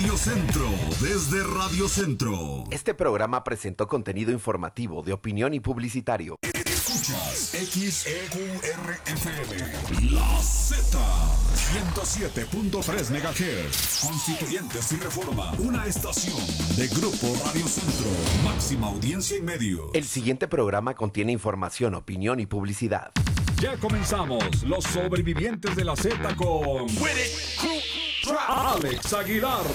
Radio Centro, desde Radio Centro. Este programa presentó contenido informativo, de opinión y publicitario. Escuchas XEQRFM, La Z, 107.3 MHz, Constituyentes y Reforma, una estación de Grupo Radio Centro, máxima audiencia y medios. El siguiente programa contiene información, opinión y publicidad. Ya comenzamos, los sobrevivientes de la Z con Alex Aguilar.